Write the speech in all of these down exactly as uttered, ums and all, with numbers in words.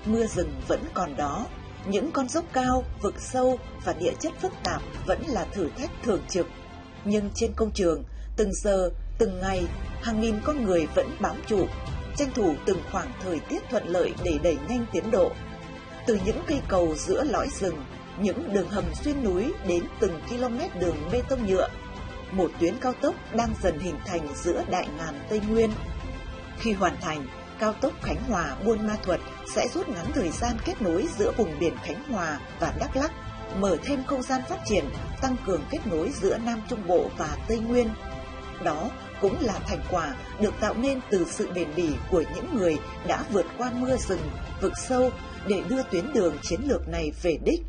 mưa rừng vẫn còn đó, những con dốc cao, vực sâu và địa chất phức tạp vẫn là thử thách thường trực. Nhưng trên công trường, từng giờ, từng ngày, hàng nghìn con người vẫn bám trụ, tranh thủ từng khoảng thời tiết thuận lợi để đẩy nhanh tiến độ. Từ những cây cầu giữa lõi rừng, những đường hầm xuyên núi đến từng km đường bê tông nhựa, một tuyến cao tốc đang dần hình thành giữa đại ngàn Tây Nguyên. Khi hoàn thành, cao tốc Khánh Hòa - Buôn Ma Thuột sẽ rút ngắn thời gian kết nối giữa vùng biển Khánh Hòa và Đắk Lắk, mở thêm không gian phát triển, tăng cường kết nối giữa Nam Trung Bộ và Tây Nguyên. Đó cũng là thành quả được tạo nên từ sự bền bỉ của những người đã vượt qua mưa rừng, vực sâu để đưa tuyến đường chiến lược này về đích.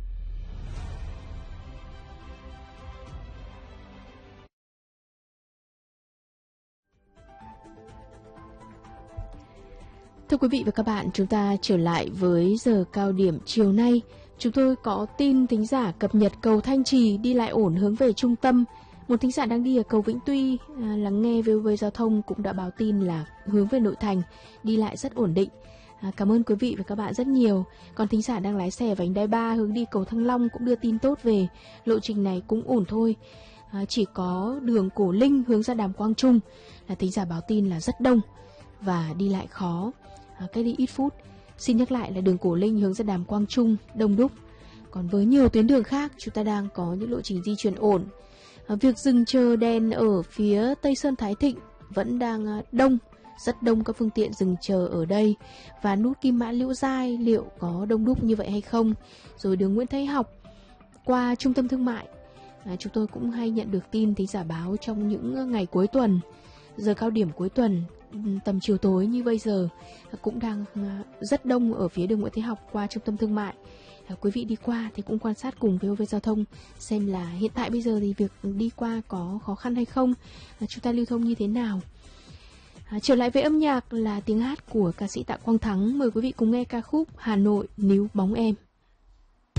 Thưa quý vị và các bạn, chúng ta trở lại với giờ cao điểm chiều nay. Chúng tôi có tin thính giả cập nhật cầu Thanh Trì đi lại ổn hướng về trung tâm. Một thính giả đang đi ở cầu Vĩnh Tuy à, lắng nghe vê o vê Giao thông cũng đã báo tin là hướng về nội thành đi lại rất ổn định. À, cảm ơn quý vị và các bạn rất nhiều. Còn thính giả đang lái xe vành đai ba hướng đi cầu Thăng Long cũng đưa tin tốt về. Lộ trình này cũng ổn thôi. À, chỉ có đường Cổ Linh hướng ra Đàm Quang Trung là thính giả báo tin là rất đông và đi lại khó. À, cách đi ít phút. Xin nhắc lại là đường Cổ Linh hướng ra Đàm Quang Trung đông đúc. Còn với nhiều tuyến đường khác chúng ta đang có những lộ trình di chuyển ổn. À, việc dừng chờ đèn ở phía Tây Sơn Thái Thịnh vẫn đang đông, rất đông các phương tiện dừng chờ ở đây. Và nút Kim Mã Liễu Giai liệu có đông đúc như vậy hay không? Rồi đường Nguyễn Thái Học qua trung tâm thương mại. À, chúng tôi cũng hay nhận được tin thính giả báo trong những ngày cuối tuần, giờ cao điểm cuối tuần, tầm chiều tối như bây giờ cũng đang rất đông ở phía đường Nguyễn Thái Học qua trung tâm thương mại. À, quý vị đi qua thì cũng quan sát cùng với vê o vê Giao thông xem là hiện tại bây giờ thì việc đi qua có khó khăn hay không, à, chúng ta lưu thông như thế nào. À, trở lại với âm nhạc là tiếng hát của ca sĩ Tạ Quang Thắng. Mời quý vị cùng nghe ca khúc Hà Nội níu bóng em.